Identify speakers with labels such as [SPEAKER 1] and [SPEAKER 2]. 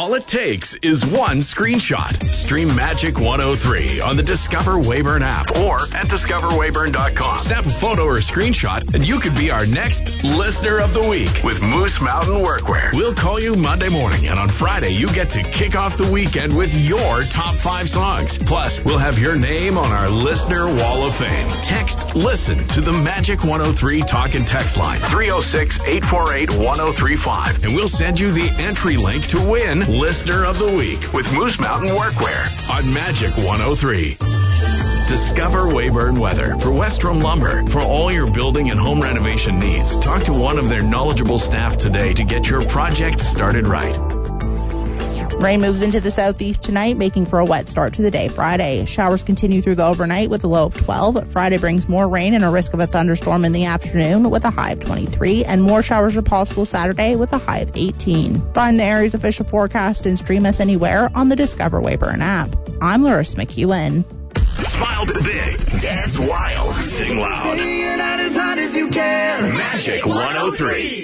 [SPEAKER 1] All it takes is one screenshot. Stream Magic 103 on the Discover Weyburn app or at discoverweyburn.com. Snap a photo or screenshot and you could be our next Listener of the Week with Moose Mountain Workwear. We'll call you Monday morning, and on Friday you get to kick off the weekend with your top 5 songs. Plus, we'll have your name on our Listener Wall of Fame. Text LISTEN to the Magic 103 talk and text line 306-848-1035, and we'll send you the entry link to win Listener of the Week with Moose Mountain Workwear on Magic 103. Discover Weyburn Weather for Westrom Lumber. For all your building and home renovation needs, talk to one of their knowledgeable staff today to get your project started right.
[SPEAKER 2] Rain moves into the southeast tonight, making for a wet start to the day Friday. Showers continue through the overnight with a low of 12. Friday brings more rain and a risk of a thunderstorm in the afternoon with a high of 23. And more showers are possible Saturday with a high of 18. Find the area's official forecast and stream us anywhere on the Discover Weyburn app. I'm Larissa McEwen.
[SPEAKER 1] Smile big, dance wild, sing loud. Magic 103.